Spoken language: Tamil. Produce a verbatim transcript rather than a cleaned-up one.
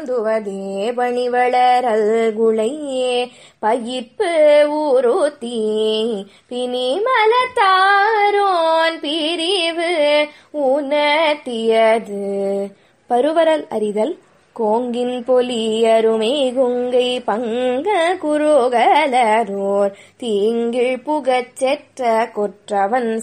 துவதே பணிவளரல் குளையே பயிர்ப்பு ஊருத்தி பிணி மலத்தாரோன் பிரிவு உணர்த்தியது. பருவரல் அறிதல் கோங்கின் பொலியருமே குங்கை பங்க குருகலரோர் தீங்கிள் புகச்செற்ற கொற்றவன்